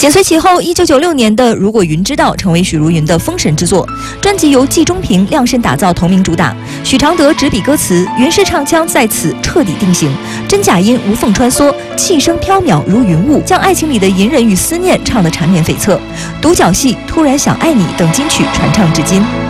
紧随其后，1996年的《如果云知道》成为许茹芸的封神之作。专辑由季中平量身打造同名主打，许常德执笔歌词，云氏唱腔在此彻底定型，真假音无缝穿梭，气声飘渺如云雾，将爱情里的隐忍与思念唱得缠绵悱恻。独角戏、突然想爱你等金曲传唱至今。